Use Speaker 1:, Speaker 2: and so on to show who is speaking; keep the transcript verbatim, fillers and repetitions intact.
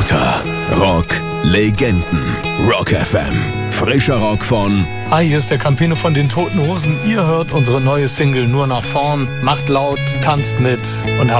Speaker 1: Alter, Rock, Legenden, Rock F M. Frischer Rock von...
Speaker 2: Hi, hier ist der Campino von den Toten Hosen. Ihr hört unsere neue Single Nur nach vorn. Macht laut, tanzt mit und habt